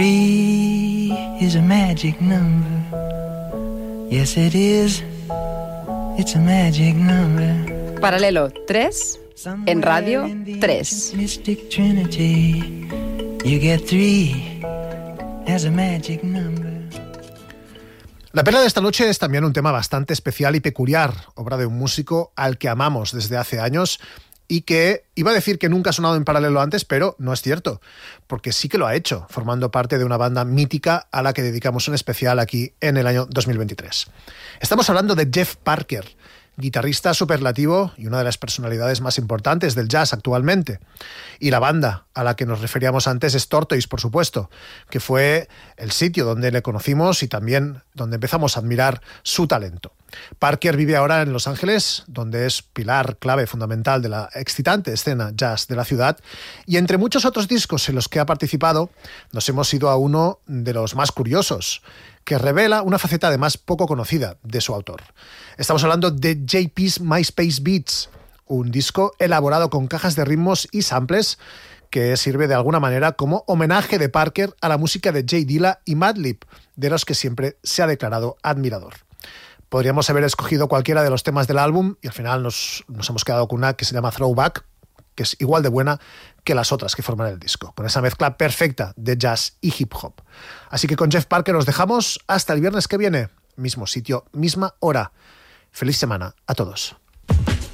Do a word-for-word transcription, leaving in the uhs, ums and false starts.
Three is a magic number. Yes, it is. It's a magic number. Paralelo tres en Radio tres. Mystic Trinity. You get three as a magic number. La perla de esta noche es también un tema bastante especial y peculiar, obra de un músico al que amamos desde hace años y que iba a decir que nunca ha sonado en paralelo antes, pero no es cierto, porque sí que lo ha hecho, formando parte de una banda mítica a la que dedicamos un especial aquí en el año dos mil veintitrés. Estamos hablando de Jeff Parker, guitarrista superlativo y una de las personalidades más importantes del jazz actualmente. Y la banda a la que nos referíamos antes es Tortoise, por supuesto, que fue el sitio donde le conocimos y también donde empezamos a admirar su talento. Parker vive ahora en Los Ángeles, donde es pilar clave fundamental de la excitante escena jazz de la ciudad, y entre muchos otros discos en los que ha participado, nos hemos ido a uno de los más curiosos, que revela una faceta además poco conocida de su autor. Estamos hablando de J P's MySpace Beats, un disco elaborado con cajas de ritmos y samples que sirve de alguna manera como homenaje de Parker a la música de Jay Dilla y Madlib, de los que siempre se ha declarado admirador. Podríamos haber escogido cualquiera de los temas del álbum y al final nos, nos hemos quedado con una que se llama Throwback, que es igual de buena que las otras que forman el disco, con esa mezcla perfecta de jazz y hip hop. Así que con Jeff Parker os dejamos hasta el viernes que viene, mismo sitio, misma hora. Feliz semana a todos.